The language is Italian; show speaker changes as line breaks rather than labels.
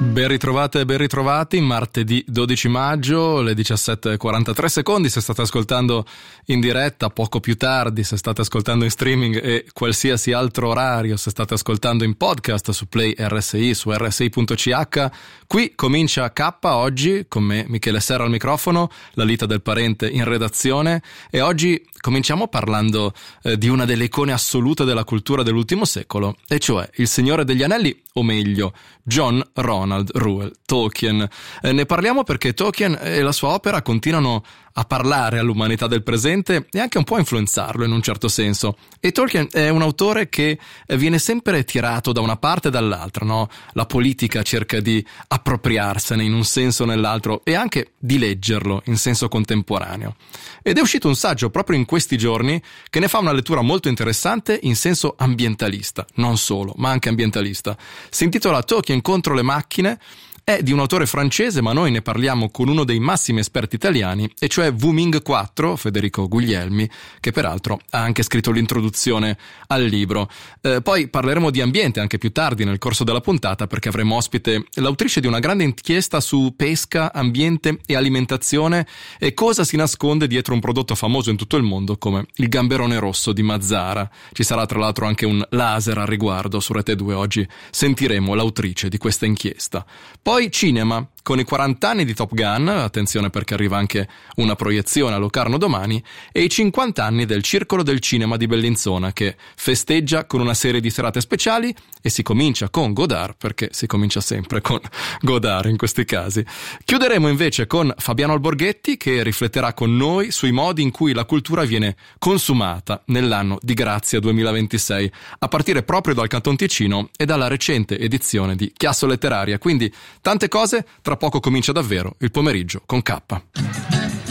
Ben ritrovate e ben ritrovati, martedì 12 maggio, le 17:43 secondi, se state ascoltando in diretta, poco più tardi se state ascoltando in streaming e qualsiasi altro orario se state ascoltando in podcast su Play RSI, su rsi.ch. Qui comincia K oggi, con me Michele Serra al microfono, la Lita del Parente in redazione, e oggi cominciamo parlando di una delle icone assolute della cultura dell'ultimo secolo, e cioè Il Signore degli Anelli, o meglio John Ronald Reuel Tolkien. Ne parliamo perché Tolkien e la sua opera continuano a parlare all'umanità del presente e anche un po' a influenzarlo in un certo senso. E Tolkien è un autore che viene sempre tirato da una parte e dall'altra, no? La politica cerca di appropriarsene in un senso o nell'altro e anche di leggerlo in senso contemporaneo. Ed è uscito un saggio proprio in questi giorni che ne fa una lettura molto interessante in senso ambientalista, non solo, ma anche ambientalista. Si intitola Tolkien contro le macchine. È di un autore francese, ma noi ne parliamo con uno dei massimi esperti italiani, e cioè Wu-Ming IV, Federico Guglielmi, che peraltro ha anche scritto l'introduzione al libro. Poi parleremo di ambiente anche più tardi nel corso della puntata, perché avremo ospite l'autrice di una grande inchiesta su pesca, ambiente e alimentazione e cosa si nasconde dietro un prodotto famoso in tutto il mondo come il gamberone rosso di Mazzara. Ci sarà tra l'altro anche un laser a riguardo su Rete 2 oggi. Sentiremo l'autrice di questa inchiesta. Poi cinema, con i 40 anni di Top Gun, attenzione perché arriva anche una proiezione a Locarno domani, e i 50 anni del Circolo del Cinema di Bellinzona, che festeggia con una serie di serate speciali, e si comincia con Godard, perché si comincia sempre con Godard in questi casi. Chiuderemo invece con Fabiano Alborghetti, che rifletterà con noi sui modi in cui la cultura viene consumata nell'anno di grazia 2026, a partire proprio dal Canton Ticino e dalla recente edizione di Chiasso Letteraria. Quindi tante cose, tra poco comincia davvero il pomeriggio con K.